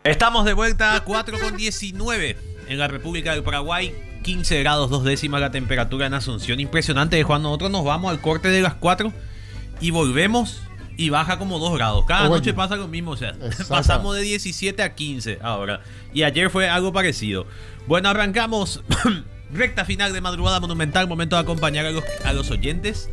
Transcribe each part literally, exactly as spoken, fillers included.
Estamos de vuelta a cuatro con diecinueve en la República del Paraguay. quince grados dos décimas la temperatura en Asunción. Impresionante, Juan. Nosotros nos vamos al corte de las cuatro y volvemos y baja como dos grados. Cada Oye, noche pasa lo mismo. O sea, exacto. pasamos de diecisiete a quince ahora. Y ayer fue algo parecido. Bueno, arrancamos. Recta final de Madrugada Monumental. Momento de acompañar a los, a los oyentes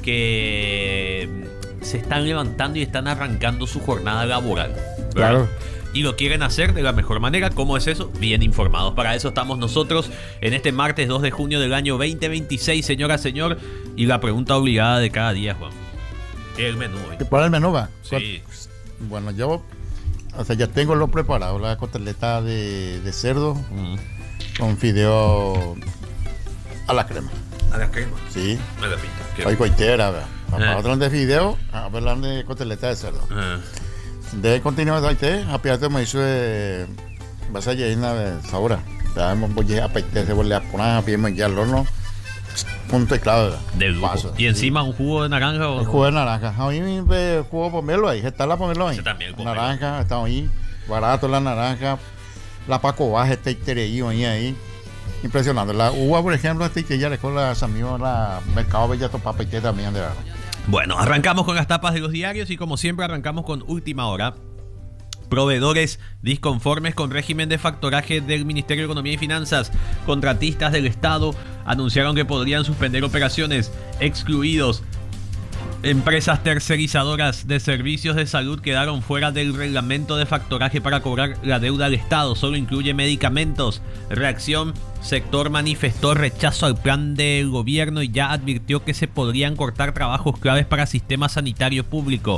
que se están levantando y están arrancando su jornada laboral, ¿verdad? Claro. Y lo quieren hacer de la mejor manera. ¿Cómo es eso? Bien informados. Para eso estamos nosotros en este martes dos de junio del año veinte veintiséis, señora, señor. Y la pregunta obligada de cada día, Juan. El menú hoy. ¿Cuál es el menú, va? Sí. Bueno, yo o sea, ya tengo lo preparado. La costeleta de, de cerdo Mm. con fideo a la crema. A la crema. Sí. Me la pinta. Qué Hoy coitera, ¿verdad? Eh. Para hablar de fideo, a hablar de costeleta de cerdo. Ah. De continuar ahí, a piarte me hizo vas a llenar de sabor. Sabemos voy a apetece volver a poner a pie ya al horno. Punto y clave, ¿verdad? De lujo. Paso, Y encima sí. un jugo de naranja o El jugo de naranja. A mí me jugo pomelo ahí, está la pomelo ahí. Yo también el pomelo. Naranja, está ahí. Barato la naranja. La paco baja, este itereío ahí, ahí. Impresionante. La uva, por ejemplo, este que ya le con las amigos la mercado bella topa y también de verdad. Bueno, arrancamos con las tapas de los diarios y como siempre arrancamos con última hora. Proveedores disconformes con régimen de factoraje del Ministerio de Economía y Finanzas. Contratistas del Estado anunciaron que podrían suspender operaciones. Excluidos. Empresas tercerizadoras de servicios de salud quedaron fuera del reglamento de factoraje para cobrar la deuda al Estado. Solo incluye medicamentos. Reacción. Sector manifestó rechazo al plan del gobierno y ya advirtió que se podrían cortar trabajos claves para sistema sanitario público.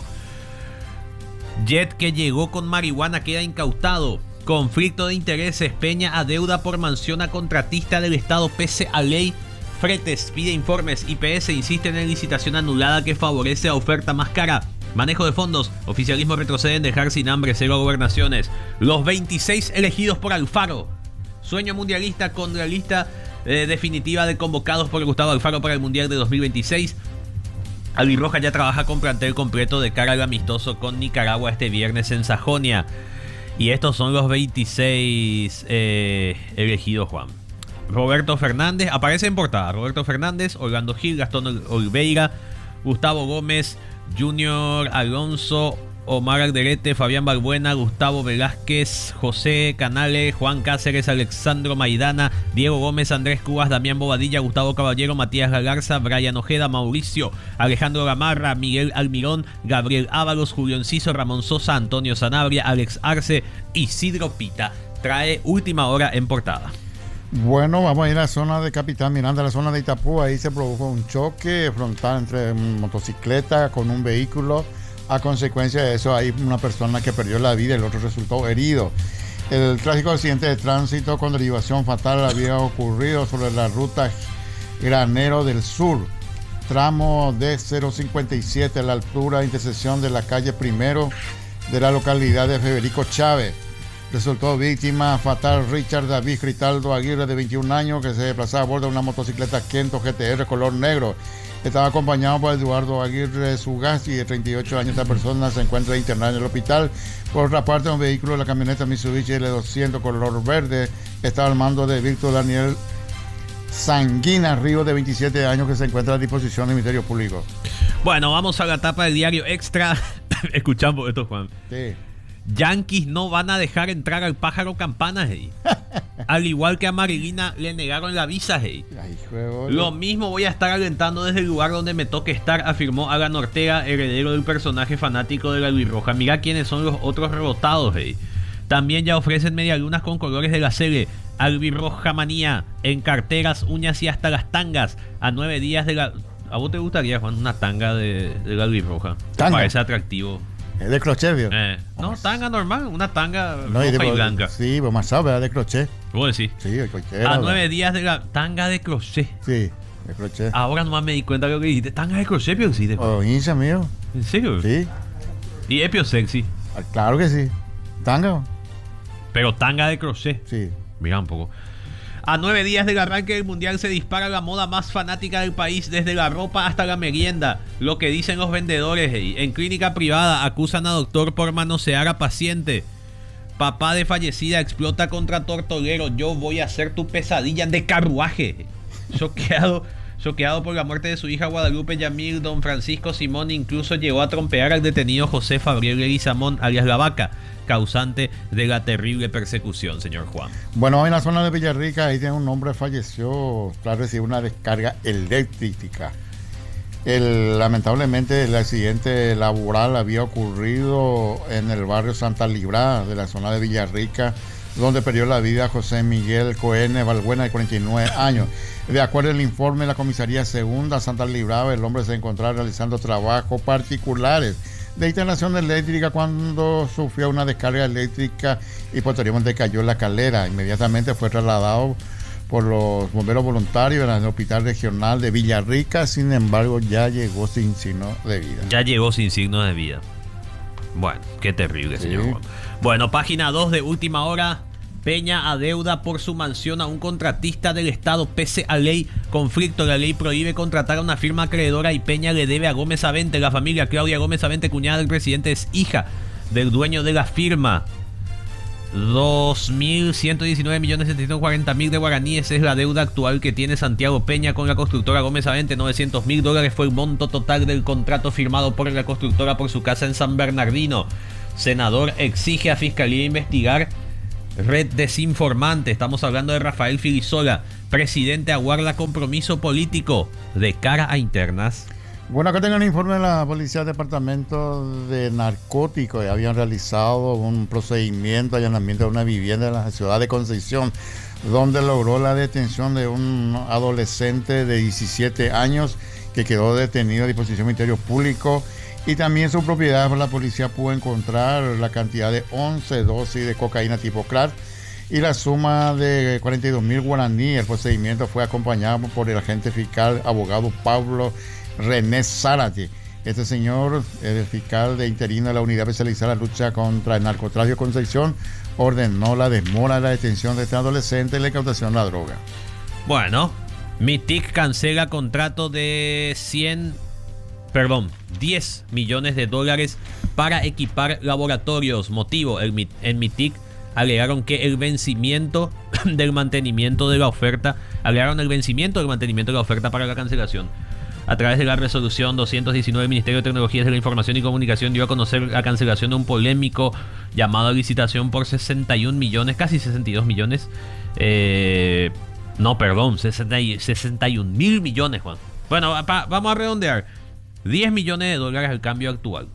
Jet que llegó con marihuana queda incautado. Conflicto de intereses. Peña adeuda por mansión a contratista del Estado pese a ley. Fretes pide informes. I P S insiste en la licitación anulada que favorece a oferta más cara. Manejo de fondos. Oficialismo retrocede en dejar sin hambre cero gobernaciones. Los veintiséis elegidos por Alfaro. Sueño mundialista con la lista eh, definitiva de convocados por Gustavo Alfaro para el Mundial de dos mil veintiséis. Albirroja ya trabaja con plantel completo de cara al amistoso con Nicaragua este viernes en Sajonia. Y estos son los veintiséis eh, elegidos, Juan. Roberto Fernández, aparece en portada. Roberto Fernández, Orlando Gil, Gastón Oliveira, Gustavo Gómez, Junior Alonso, Omar Alderete, Fabián Balbuena, Gustavo Velázquez, José Canales, Juan Cáceres, Alexandro Maidana, Diego Gómez, Andrés Cubas, Damián Bobadilla, Gustavo Caballero, Matías Galarza, Brian Ojeda, Mauricio, Alejandro Gamarra, Miguel Almirón, Gabriel Ábalos, Julio Enciso, Ramón Sosa, Antonio Sanabria, Alex Arce, Isidro Pita. Trae última hora en portada. Bueno, vamos a ir a la zona de Capitán Miranda, la zona de Itapú. Ahí se produjo un choque frontal entre motocicleta con un vehículo. A consecuencia de eso hay una persona que perdió la vida y el otro resultó herido. El trágico accidente de tránsito con derivación fatal había ocurrido sobre la ruta Granero del Sur, tramo D cero cincuenta y siete, a la altura de intersección de la calle Primero de la localidad de Federico Chávez. Resultó víctima fatal Richard David Critaldo Aguirre, de veintiún años, que se desplazaba a bordo de una motocicleta Kento G T R color negro. Estaba acompañado por Eduardo Aguirre Sugasti, de treinta y ocho años. Esta persona se encuentra internada en el hospital. Por otra parte, un vehículo de la camioneta Mitsubishi L doscientos color verde estaba al mando de Víctor Daniel Sanguina Río, de veintisiete años, que se encuentra a disposición del Ministerio Público. Bueno, vamos a la tapa del diario Extra. Escuchamos esto, Juan. Sí. Yankees no van a dejar entrar al pájaro Campana, hey. Al igual que a Marilina le negaron la visa, hey. Ay, juego. Lo mismo voy a estar alentando desde el lugar donde me toque estar, afirmó Alan Ortega, heredero del personaje fanático de la albirroja. Mira quiénes son los otros rebotados, hey. También ya ofrecen medialunas con colores de la Cele. Albirroja manía en carteras, uñas y hasta las tangas. A nueve días de la... ¿A vos te gustaría, Juan, una tanga de, de la albirroja? ¿Te ¿Tanga? parece atractivo? Es de crochet, ¿vio? Eh, no, tanga normal, una tanga No, y, roja de, y blanca. Sí, pues más sabe, de crochet. ¿Vos decís? Sí, de cochera. A nueve días de la tanga de crochet. Sí, de crochet. Ahora nomás me di cuenta de lo que dijiste. Tanga de crochet, pero sí. Oh, hincha mío. ¿En serio? Sí, Y es pio sexy. ah, claro que sí. Tanga, Pero tanga de crochet. sí. Mira un poco. A nueve días del arranque del mundial se dispara la moda más fanática del país, desde la ropa hasta la merienda. Lo que dicen los vendedores. En clínica privada acusan a doctor por manosear a paciente. Papá de fallecida explota contra tortolero. Yo voy a hacer tu pesadilla de carruaje. Choqueado, choqueado por la muerte de su hija Guadalupe Yamil, don Francisco Simón incluso llegó a trompear al detenido José Fabriel Leguizamón, alias La Vaca, causante de la terrible persecución, señor Juan. Bueno, en la zona de Villarrica, ahí tiene un hombre falleció tras recibir una descarga eléctrica. El, lamentablemente el accidente laboral había ocurrido en el barrio Santa Librada de la zona de Villarrica, donde perdió la vida José Miguel Coene Valbuena, de cuarenta y nueve años. De acuerdo al informe de la comisaría segunda Santa Librada, el hombre se encontraba realizando trabajos particulares de instalación eléctrica cuando sufrió una descarga eléctrica y posteriormente cayó en la calera. Inmediatamente fue trasladado por los bomberos voluntarios en el Hospital Regional de Villarrica. Sin embargo, ya llegó sin signo de vida. Ya llegó sin signo de vida. Bueno, qué terrible, señor Sí. Juan. Bueno, página dos de Última Hora. Peña adeuda por su mansión a un contratista del Estado pese a ley. Conflicto. La ley prohíbe contratar a una firma acreedora y Peña le debe a Gómez Avente. La familia Claudia Gómez Avente, cuñada del presidente, es hija del dueño de la firma. dos mil ciento diecinueve millones setecientos cuarenta mil de guaraníes es la deuda actual que tiene Santiago Peña con la constructora Gómez Avente. novecientos mil dólares fue el monto total del contrato firmado por la constructora por su casa en San Bernardino. Senador exige a Fiscalía investigar red desinformante. Estamos hablando de Rafael Filisola. Presidente aguarda compromiso político de cara a internas. Bueno, acá tengo un informe de la Policía del Departamento de Narcóticos. Habían realizado un procedimiento de allanamiento de una vivienda en la ciudad de Concepción, donde logró la detención de un adolescente de diecisiete años que quedó detenido a disposición del Ministerio Público. Y también en su propiedad la policía pudo encontrar la cantidad de once dosis de cocaína tipo crack y la suma de cuarenta y dos mil guaraníes. El procedimiento fue acompañado por el agente fiscal abogado Pablo René Zárate. Este señor, el fiscal de interino de la Unidad Especializada de Lucha contra el Narcotráfico de Concepción, ordenó la demora de la detención de este adolescente y la incautación de la droga. Bueno, MITIC cancela contrato de cien, perdón, diez millones de dólares para equipar laboratorios. Motivo, el, Mi- en MITIC alegaron que el vencimiento del mantenimiento de la oferta, alegaron el vencimiento del mantenimiento de la oferta para la cancelación. A través de la resolución doscientos diecinueve, el Ministerio de Tecnologías de la Información y Comunicación dio a conocer la cancelación de un polémico llamado a licitación por sesenta y un millones, casi sesenta y dos millones. Eh, no, perdón, sesenta y un mil millones, Juan. Bueno, pa, vamos a redondear. diez millones de dólares al cambio actual.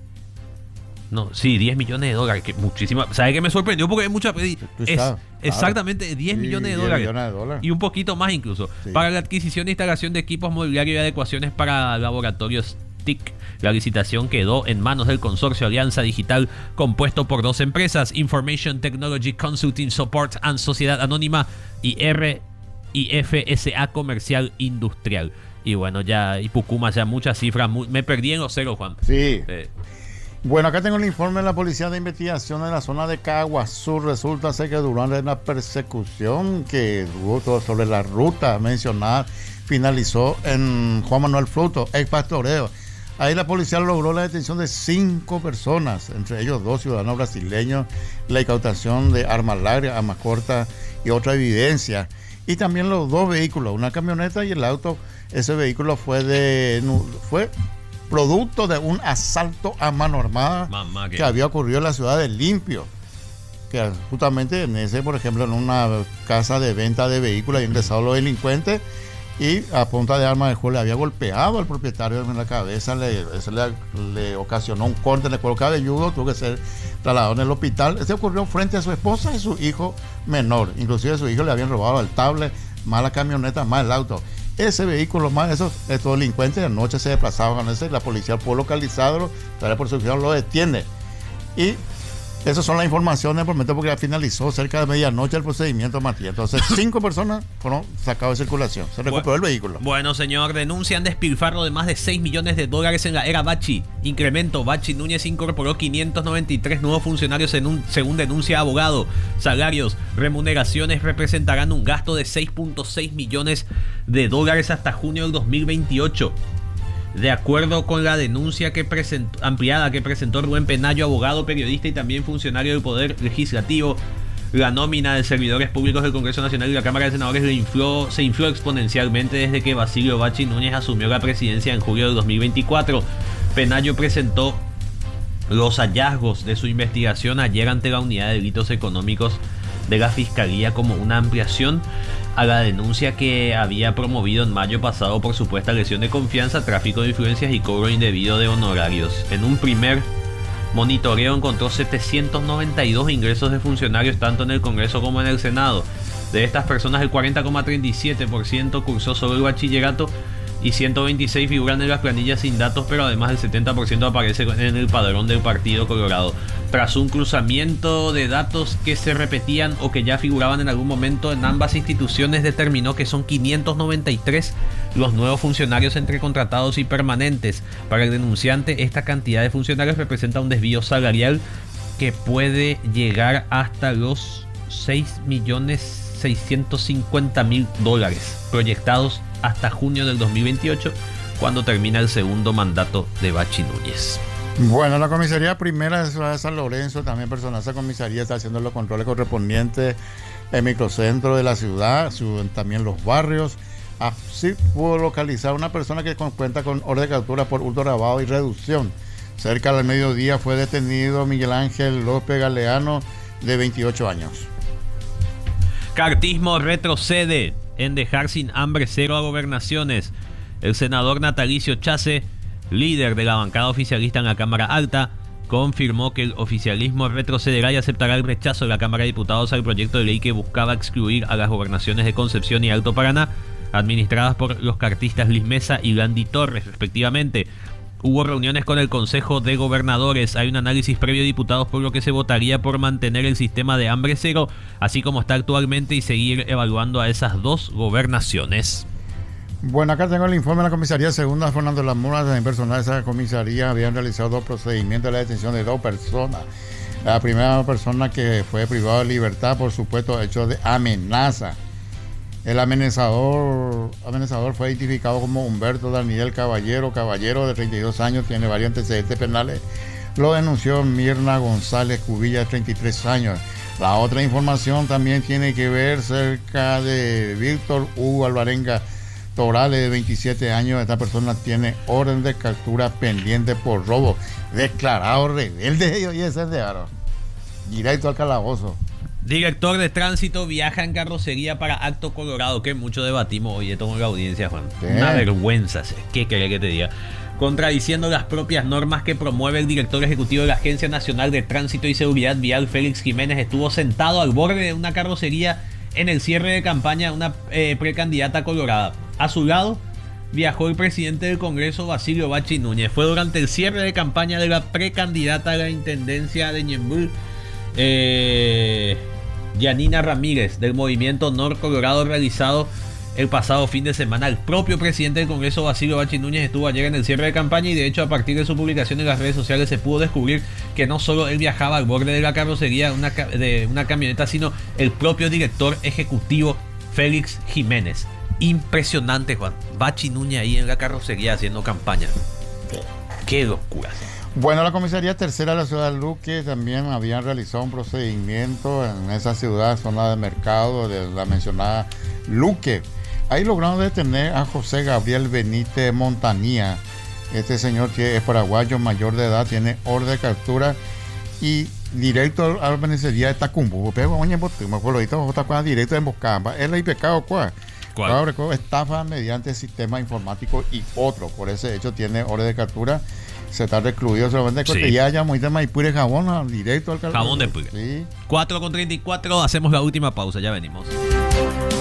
No, sí, diez millones de dólares, que muchísima. ¿Sabes qué me sorprendió? Porque es mucha. Es sabes, exactamente diez Sí, millones de diez dólares. millones de dólares. Y un poquito más incluso. Sí. Para la adquisición e instalación de equipos mobiliarios y adecuaciones para laboratorios T I C. La licitación quedó en manos del consorcio Alianza Digital, compuesto por dos empresas, Information Technology Consulting Support and Sociedad Anónima y R y F S A Comercial Industrial. Y bueno, ya, y Pucuma, ya muchas cifras. Mu me perdí en los ceros, Juan. Sí. Eh, Bueno, acá tengo el informe de la Policía de Investigación en la zona de Caguazú. Resulta ser que durante la persecución que hubo todo sobre la ruta mencionada, finalizó en Juan Manuel Fruto, ex pastoreo. Ahí la policía logró la detención de cinco personas, entre ellos dos ciudadanos brasileños, la incautación de armas largas, armas cortas y otra evidencia. Y también los dos vehículos, una camioneta y el auto. Ese vehículo fue de fue producto de un asalto a mano armada Mamá, que- que había ocurrido en la ciudad de Limpio. Que justamente en ese, por ejemplo, en una casa de venta de vehículos, habían ingresado los delincuentes y a punta de arma de juego le había golpeado al propietario en la cabeza, le, eso le, le ocasionó un corte en el cuero cabelludo, tuvo que ser trasladado en el hospital. Este ocurrió frente a su esposa y su hijo menor. Inclusive a su hijo le habían robado el tablet, más la camioneta, más el auto. Ese vehículo, más esos, estos delincuentes, de noche se desplazaban con ese, la policía pudo localizarlo, la policía lo detiene. Y esas son las informaciones por el momento, porque ya finalizó cerca de medianoche el procedimiento, Matías. Entonces, cinco personas fueron sacadas de circulación. Se recuperó el vehículo. Bueno, señor, denuncian despilfarro de más de seis millones de dólares en la era Bachi. Incremento. Bachi Núñez incorporó quinientos noventa y tres nuevos funcionarios en un, según denuncia abogado. Salarios, remuneraciones representarán un gasto de seis punto seis millones de dólares hasta junio del dos mil veintiocho. De acuerdo con la denuncia que presentó, ampliada que presentó Rubén Penayo, abogado, periodista y también funcionario del Poder Legislativo, la nómina de servidores públicos del Congreso Nacional y la Cámara de Senadores le infló, se infló exponencialmente desde que Basilio Bacci Núñez asumió la presidencia en julio de dos mil veinticuatro. Penayo presentó los hallazgos de su investigación ayer ante la Unidad de Delitos Económicos de la Fiscalía como una ampliación a la denuncia que había promovido en mayo pasado por supuesta lesión de confianza, tráfico de influencias y cobro indebido de honorarios. En un primer monitoreo encontró setecientos noventa y dos ingresos de funcionarios tanto en el Congreso como en el Senado. De estas personas, el cuarenta coma treinta y siete por ciento cursó solo el bachillerato y ciento veintiséis figuran en las planillas sin datos, pero además el setenta por ciento aparece en el padrón del Partido Colorado. Tras un cruzamiento de datos que se repetían o que ya figuraban en algún momento en ambas instituciones, determinó que son quinientos noventa y tres los nuevos funcionarios entre contratados y permanentes. Para el denunciante, esta cantidad de funcionarios representa un desvío salarial que puede llegar hasta los seis millones seiscientos cincuenta mil dólares, proyectados hasta junio del dos mil veintiocho, cuando termina el segundo mandato de Bacci Núñez. Bueno, la comisaría primera de Ciudad de San Lorenzo, también personal de esa comisaría, está haciendo los controles correspondientes en el microcentro de la ciudad, su, también los barrios. Así pudo localizar una persona que cuenta con orden de captura por hurto, agravado y reducción. Cerca del mediodía fue detenido Miguel Ángel López Galeano, de veintiocho años. Cartismo retrocede en dejar sin hambre cero a gobernaciones. El senador Natalicio Chase, líder de la bancada oficialista en la Cámara Alta, confirmó que el oficialismo retrocederá y aceptará el rechazo de la Cámara de Diputados al proyecto de ley que buscaba excluir a las gobernaciones de Concepción y Alto Paraná, administradas por los cartistas Liz Mesa y Landy Torres, respectivamente. Hubo reuniones con el Consejo de Gobernadores. Hay un análisis previo de diputados por lo que se votaría por mantener el sistema de hambre cero, así como está actualmente, y seguir evaluando a esas dos gobernaciones. Bueno, acá tengo el informe de la comisaría segunda. Fernando Lamura, también personal de esa comisaría, habían realizado dos procedimientos de la detención de dos personas. La primera persona que fue privada de libertad por supuesto hecho de amenaza. El amenazador, amenazador fue identificado como Humberto Daniel Caballero, caballero de treinta y dos años, tiene varios antecedentes penales. Lo denunció Mirna González Cubilla, de treinta y tres años. La otra información también tiene que ver cerca de Víctor Hugo Alvarenga Torales, de veintisiete años. Esta persona tiene orden de captura pendiente por robo. Declarado rebelde y ese de aro. Directo al calabozo. Director de tránsito viaja en carrocería para Acto Colorado, que mucho debatimos hoy esto con la audiencia, Juan. ¿Qué? Una vergüenza, ¿qué querés que te diga? Contradiciendo las propias normas que promueve el director ejecutivo de la Agencia Nacional de Tránsito y Seguridad Vial, Félix Jiménez, estuvo sentado al borde de una carrocería en el cierre de campaña de una eh, precandidata colorada. A su lado viajó el presidente del Congreso, Basilio Bacci Núñez. Fue durante el cierre de campaña de la precandidata a la intendencia de Ñemby, eh, Yanina Ramírez, del movimiento Nor Colorado, realizado el pasado fin de semana. El propio presidente del Congreso, Basilio Bacci Núñez, estuvo ayer en el cierre de campaña, y de hecho a partir de su publicación en las redes sociales se pudo descubrir que no solo él viajaba al borde de la carrocería de una, de una camioneta, sino el propio director ejecutivo, Félix Jiménez. Impresionante, Juan. Bacci Núñez ahí en la carrocería haciendo campaña. Qué locura. Bueno, la comisaría tercera de la ciudad de Luque también habían realizado un procedimiento en esa ciudad, zona de mercado de la mencionada Luque. Ahí lograron detener a José Gabriel Benítez Montanía. Este señor que es paraguayo, mayor de edad, tiene orden de captura y directo a la beneficería de Tacumbo. Pero oye, me acuerdo, ahorita directo de emboscada. ¿Es el pecado cuál? ¿Cuál? Claro, estafa mediante sistema informático y otro. Por ese hecho tiene orden de captura. Se está recluido solamente sí. Que ya haya muy de Maipú y jabón directo al jabón de Puig. Sí. cuatro con treinta y cuatro, hacemos la última pausa, ya venimos.